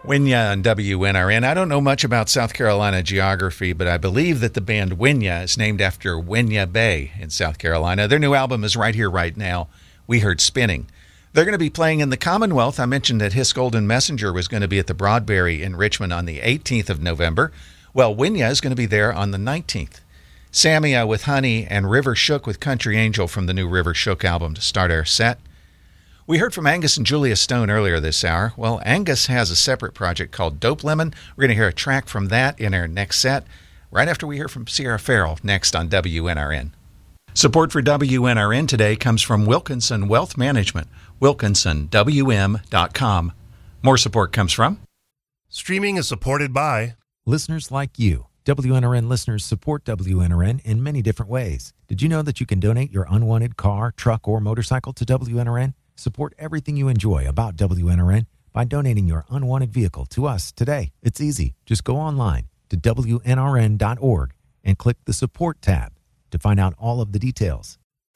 Winya on WNRN. I don't know much about South Carolina geography, but I believe that the band Winya is named after Winya Bay in South Carolina. Their new album is right here, right now. We heard Spinning. They're going to be playing in the Commonwealth. I mentioned that His Golden Messenger was going to be at the Broadberry in Richmond on the 18th of November. Well, Winya is going to be there on the 19th. Samia with Honey and River Shook with Country Angel from the new River Shook album to start our set. We heard from Angus and Julia Stone earlier this hour. Well, Angus has a separate project called Dope Lemon. We're going to hear a track from that in our next set, right after we hear from Sierra Farrell next on WNRN. Support for WNRN today comes from Wilkinson Wealth Management, wilkinsonwm.com. More support comes from... Streaming is supported by... listeners like you. WNRN listeners support WNRN in many different ways. Did you know that you can donate your unwanted car, truck, or motorcycle to WNRN? Support everything you enjoy about WNRN by donating your unwanted vehicle to us today. It's easy. Just go online to WNRN.org and click the Support tab to find out all of the details.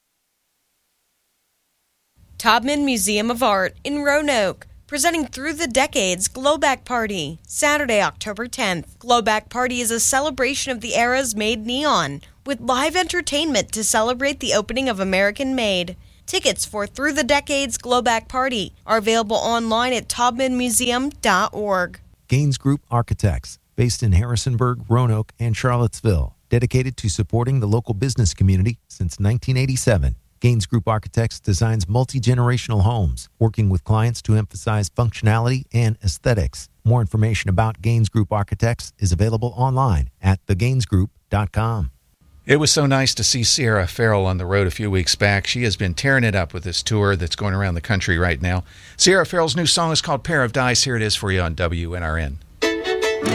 Taubman Museum of Art in Roanoke, presenting Through the Decades Glowback Party, Saturday, October 10th. Glowback Party is a celebration of the eras made neon, with live entertainment to celebrate the opening of American Made. Tickets for Through the Decades Glowback Party are available online at taubmanmuseum.org. Gaines Group Architects, based in Harrisonburg, Roanoke, and Charlottesville, dedicated to supporting the local business community since 1987. Gaines Group Architects designs multi-generational homes, working with clients to emphasize functionality and aesthetics. More information about Gaines Group Architects is available online at thegainesgroup.com. It was so nice to see Sierra Farrell on the road a few weeks back. She has been tearing it up with this tour that's going around the country right now. Sierra Farrell's new song is called Pair of Dice. Here it is for you on WNRN.